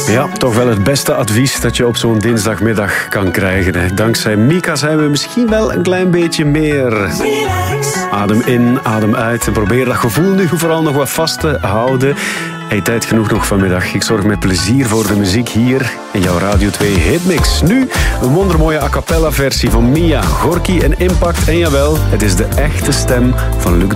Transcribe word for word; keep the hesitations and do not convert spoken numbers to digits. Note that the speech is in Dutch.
Ja, toch wel het beste advies dat je op zo'n dinsdagmiddag kan krijgen. Hè. Dankzij Mika zijn we misschien wel een klein beetje meer. Relax. Adem in, adem uit en probeer dat gevoel nu vooral nog wat vast te houden. Hey, tijd genoeg nog vanmiddag. Ik zorg met plezier voor de muziek hier in jouw Radio twee Hitmix. Nu een wondermooie a cappella versie van Mia, Gorky en Impact. En jawel, het is de echte stem van Luc